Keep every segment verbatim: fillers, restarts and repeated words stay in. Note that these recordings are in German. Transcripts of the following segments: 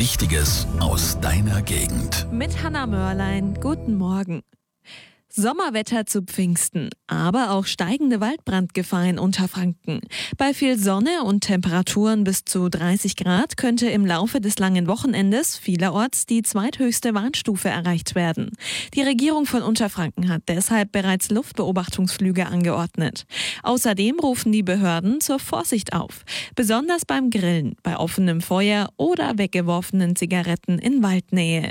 Wichtiges aus deiner Gegend. Mit Hanna Mörlein, guten Morgen. Sommerwetter zu Pfingsten, aber auch steigende Waldbrandgefahr in Unterfranken. Bei viel Sonne und Temperaturen bis zu dreißig Grad könnte im Laufe des langen Wochenendes vielerorts die zweithöchste Warnstufe erreicht werden. Die Regierung von Unterfranken hat deshalb bereits Luftbeobachtungsflüge angeordnet. Außerdem rufen die Behörden zur Vorsicht auf, besonders beim Grillen, bei offenem Feuer oder weggeworfenen Zigaretten in Waldnähe.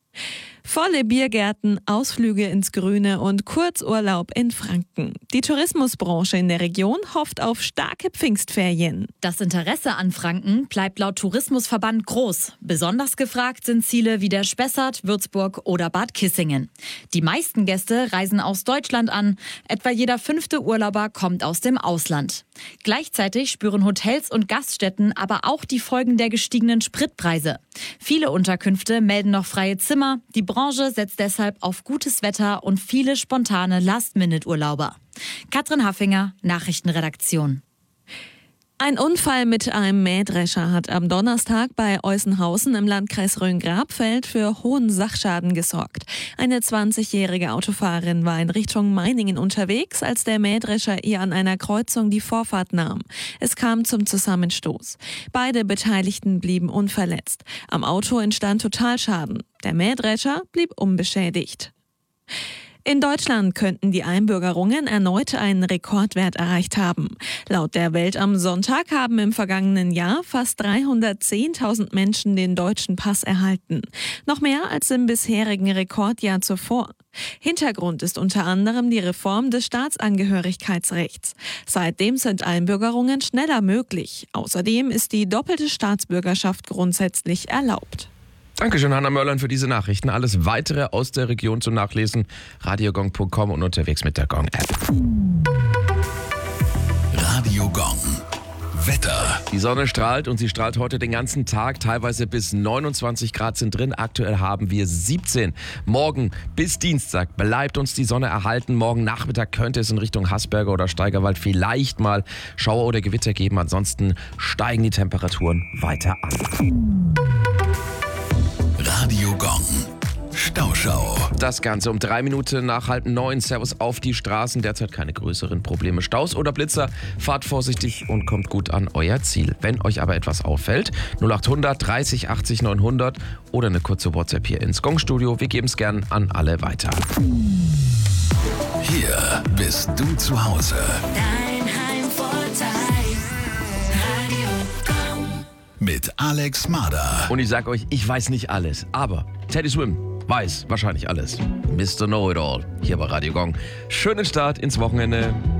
Volle Biergärten, Ausflüge ins Grüne und Kurzurlaub in Franken. Die Tourismusbranche in der Region hofft auf starke Pfingstferien. Das Interesse an Franken bleibt laut Tourismusverband groß. Besonders gefragt sind Ziele wie der Spessart, Würzburg oder Bad Kissingen. Die meisten Gäste reisen aus Deutschland an. Etwa jeder fünfte Urlauber kommt aus dem Ausland. Gleichzeitig spüren Hotels und Gaststätten aber auch die Folgen der gestiegenen Spritpreise. Viele Unterkünfte melden noch freie Zimmer. Die Branche setzt deshalb auf gutes Wetter und viele spontane Last-Minute-Urlauber. Katrin Haffinger, Nachrichtenredaktion. Ein Unfall mit einem Mähdrescher hat am Donnerstag bei Eusenhausen im Landkreis Rhön-Grabfeld für hohen Sachschaden gesorgt. Eine zwanzigjährige Autofahrerin war in Richtung Meiningen unterwegs, als der Mähdrescher ihr an einer Kreuzung die Vorfahrt nahm. Es kam zum Zusammenstoß. Beide Beteiligten blieben unverletzt. Am Auto entstand Totalschaden. Der Mähdrescher blieb unbeschädigt. In Deutschland könnten die Einbürgerungen erneut einen Rekordwert erreicht haben. Laut der Welt am Sonntag haben im vergangenen Jahr fast dreihundertzehntausend Menschen den deutschen Pass erhalten. Noch mehr als im bisherigen Rekordjahr zuvor. Hintergrund ist unter anderem die Reform des Staatsangehörigkeitsrechts. Seitdem sind Einbürgerungen schneller möglich. Außerdem ist die doppelte Staatsbürgerschaft grundsätzlich erlaubt. Dankeschön, Hanna Mörlein, für diese Nachrichten. Alles Weitere aus der Region zum Nachlesen, radiogong punkt com und unterwegs mit der Gong-App. Radio Gong. Wetter. Die Sonne strahlt und sie strahlt heute den ganzen Tag. Teilweise bis neunundzwanzig Grad sind drin. Aktuell haben wir siebzehn. Morgen bis Dienstag bleibt uns die Sonne erhalten. Morgen Nachmittag könnte es in Richtung Hasberger oder Steigerwald vielleicht mal Schauer oder Gewitter geben. Ansonsten steigen die Temperaturen weiter an. Radio Gong. Stauschau. Das Ganze um drei Minuten nach halb neun. Servus auf die Straßen. Derzeit keine größeren Probleme. Staus oder Blitzer. Fahrt vorsichtig und kommt gut an euer Ziel. Wenn euch aber etwas auffällt, null achthundert dreißig achtzig neunhundert oder eine kurze WhatsApp hier ins Gong-Studio. Wir geben es gern an alle weiter. Hier bist du zu Hause. Dein Heimvorteil. Radio Gong. Mit Alex Marder. Und ich sag euch, ich weiß nicht alles, aber Teddy Swim weiß wahrscheinlich alles. Mister Know-It-All hier bei Radio Gong. Schönen Start ins Wochenende.